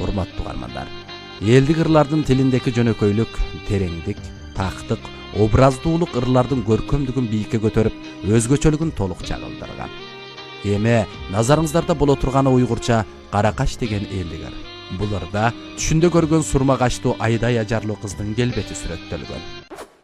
урматтуу угармандар. Элдик ырлардын тилиндеги жөнөкөйлүк, тереңдик, тактык, образдуулук ырлардын көркөмдүгүн бийикке көтөрүп, өзгөчөлүгүн толук чагылдырган. Эми назарыңыздарда боло турганы уйгурча Каракаш деген элдик ыр. Бул ырда түшүндө көргөн сурма качтуу айдай ажарлуу кыздын келбети сүрөттөлгөн.